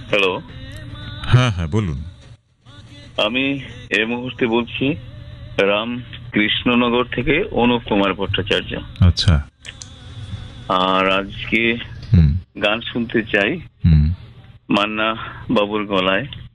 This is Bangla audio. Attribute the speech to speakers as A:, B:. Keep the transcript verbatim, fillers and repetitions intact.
A: হ্যালো।
B: হ্যাঁ হ্যাঁ বলুন।
A: আমি এই মুহূর্তে বলছি রাম কৃষ্ণনগর থেকে অনুপ কুমার ভট্টাচার্য।
B: আচ্ছা।
A: আর আজকে
B: হুম
A: গান শুনতে চাই
B: হুম
A: মান্না বাবুর গলায়